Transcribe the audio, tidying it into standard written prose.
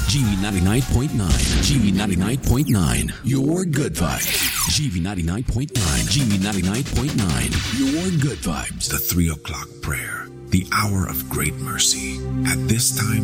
GV99.9. GV99.9. Your good vibes. GV99.9. GV99.9. Your good vibes. The 3 o'clock prayer. The hour of great mercy. At this time,